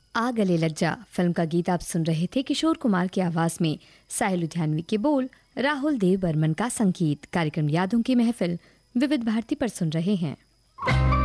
आ गले लग जा फिल्म का गीत आप सुन रहे थे किशोर कुमार की आवाज में। साहिल लुधियानवी के बोल, राहुल देव बर्मन का संगीत। कार्यक्रम यादों की महफिल विविध भारती पर सुन रहे हैं।